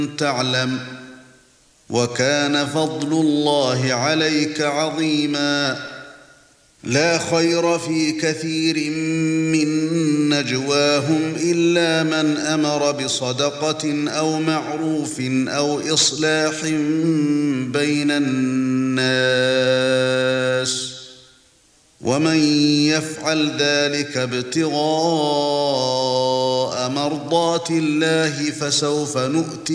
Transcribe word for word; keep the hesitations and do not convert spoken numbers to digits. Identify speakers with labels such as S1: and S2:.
S1: تعلم وكان فضل الله عليك عظيما لا خير في كثير من نجواهم إلا من أمر بصدقة أو معروف أو إصلاح بين الناس ومن يفعل ذلك ابتغاء مرضات الله فسوف نؤتيه